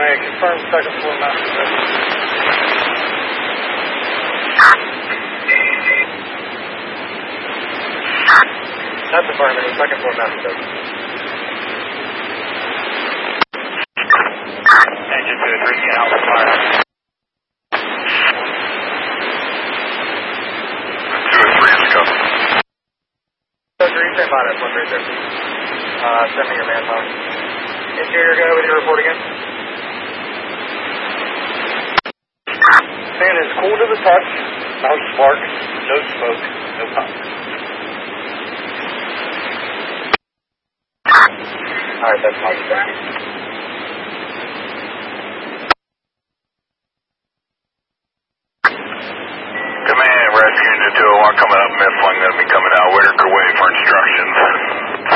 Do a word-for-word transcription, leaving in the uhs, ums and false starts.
may confirm second floor master bedroom. That's affirmative, second floor master bedroom. Engine two three, scan out with fire. two oh three is covered. two oh three, stand by, that's one three six. Uh, sending your manpower. Interior guy with your report again. Fan is cool to the touch, no spark, no smoke, no pop. Alright, that's positive. Thank you. Command, rescue unit two oh one coming up, mid-flying, going to be coming